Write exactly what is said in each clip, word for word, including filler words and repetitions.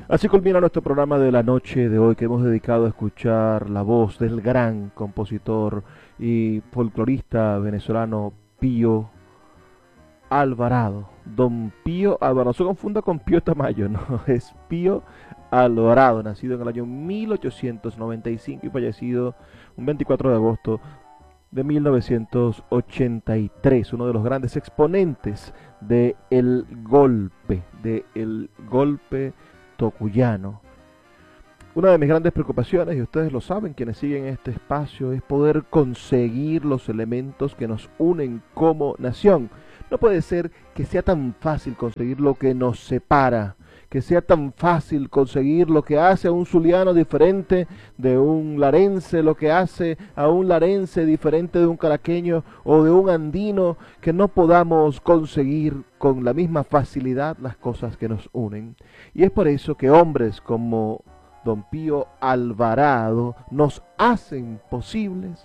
Así culmina nuestro programa de la noche de hoy, que hemos dedicado a escuchar la voz del gran compositor y folclorista venezolano Pío Alvarado. Don Pío Alvarado, no se confunda con Pío Tamayo, no, es Pío Alvarado, nacido en el año mil ochocientos noventa y cinco y fallecido un veinticuatro de agosto de mil novecientos ochenta y tres, uno de los grandes exponentes del golpe, del golpe tocuyano. Una de mis grandes preocupaciones, y ustedes lo saben, quienes siguen este espacio, es poder conseguir los elementos que nos unen como nación. No puede ser que sea tan fácil conseguir lo que nos separa, que sea tan fácil conseguir lo que hace a un zuliano diferente de un larense, lo que hace a un larense diferente de un caraqueño o de un andino, que no podamos conseguir con la misma facilidad las cosas que nos unen. Y es por eso que hombres como Don Pío Alvarado nos hacen posibles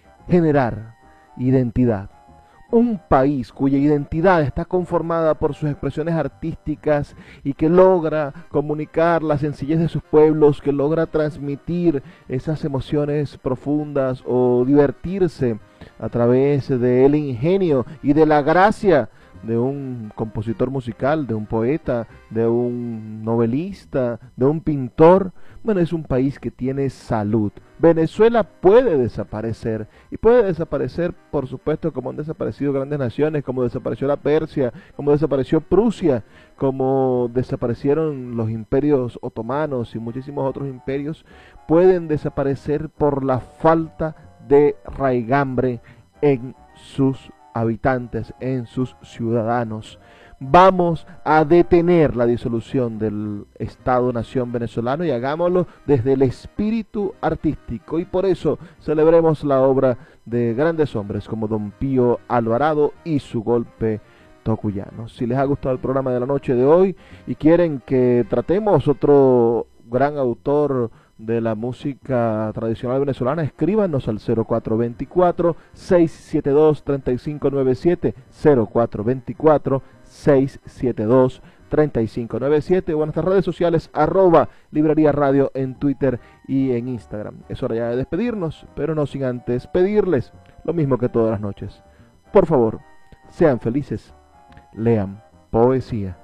generar identidad. Un país cuya identidad está conformada por sus expresiones artísticas y que logra comunicar la sencillez de sus pueblos, que logra transmitir esas emociones profundas o divertirse a través del ingenio y de la gracia de un compositor musical, de un poeta, de un novelista, de un pintor. Bueno, es un país que tiene salud. Venezuela puede desaparecer, y puede desaparecer, por supuesto, como han desaparecido grandes naciones, como desapareció la Persia, como desapareció Prusia, como desaparecieron los imperios otomanos y muchísimos otros imperios. Pueden desaparecer por la falta de raigambre en sus habitantes, en sus ciudadanos. Vamos a detener la disolución del Estado-Nación venezolano y hagámoslo desde el espíritu artístico, y por eso celebremos la obra de grandes hombres como Don Pío Alvarado y su golpe tocuyano. Si les ha gustado el programa de la noche de hoy y quieren que tratemos otro gran autor de la música tradicional venezolana, escríbanos al cero cuatro dos cuatro, seis siete dos, tres cinco nueve siete, cero cuatro dos cuatro, seis siete dos, tres cinco nueve siete, o en nuestras redes sociales, arroba Librería Radio en Twitter y en Instagram. Es hora ya de despedirnos, pero no sin antes pedirles lo mismo que todas las noches. Por favor, sean felices, lean poesía.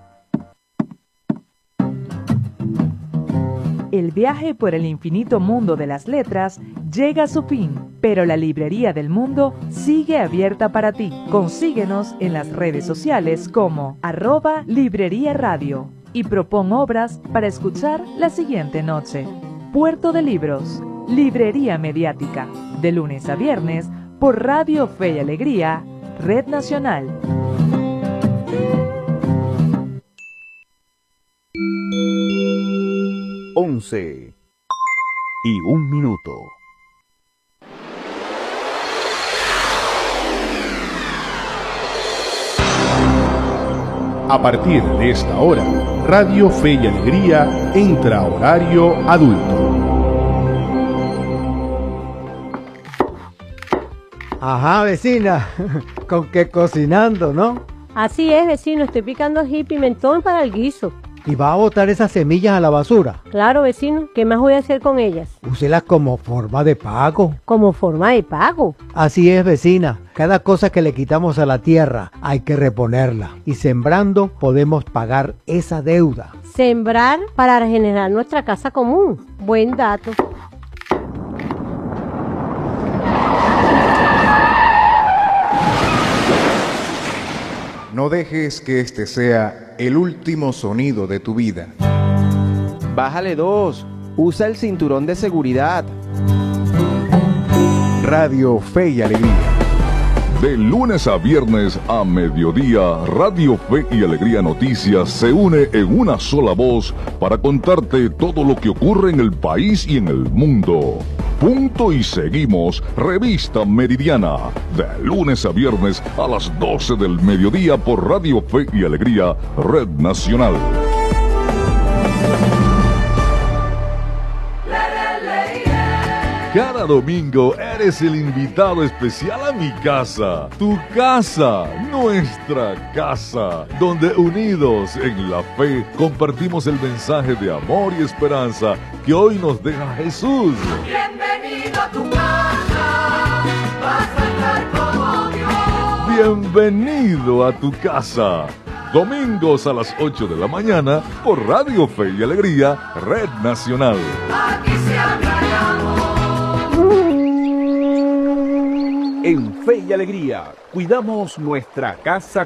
El viaje por el infinito mundo de las letras llega a su fin, pero la Librería del Mundo sigue abierta para ti. Consíguenos en las redes sociales como arroba Librería Radio y propon obras para escuchar la siguiente noche. Puerto de Libros, Librería Mediática, de lunes a viernes por Radio Fe y Alegría, Red Nacional. once y un minuto. A partir de esta hora, Radio Fe y Alegría entra a horario adulto. Ajá, vecina, con que cocinando, ¿no? Así es, vecino, estoy picando ají y pimentón para el guiso. ¿Y va a botar esas semillas a la basura? Claro, vecino, ¿qué más voy a hacer con ellas? Úselas como forma de pago. ¿Como forma de pago? Así es, vecina. Cada cosa que le quitamos a la tierra hay que reponerla. Y sembrando podemos pagar esa deuda. Sembrar para regenerar nuestra casa común. Buen dato. No dejes que este sea el último sonido de tu vida. Bájale dos. Usa el cinturón de seguridad. Radio Fe y Alegría. De lunes a viernes a mediodía, Radio Fe y Alegría Noticias se une en una sola voz para contarte todo lo que ocurre en el país y en el mundo. Punto y seguimos, Revista Meridiana, de lunes a viernes a las doce del mediodía por Radio Fe y Alegría, Red Nacional. Cada domingo eres el invitado especial a mi casa, tu casa, nuestra casa, donde unidos en la fe compartimos el mensaje de amor y esperanza que hoy nos deja Jesús. Bienvenido a tu casa, vas a estar como Dios. Bienvenido a tu casa. Domingos a las ocho de la mañana por Radio Fe y Alegría, Red Nacional. Aquí se habla de amor. En Fe y Alegría, cuidamos nuestra casa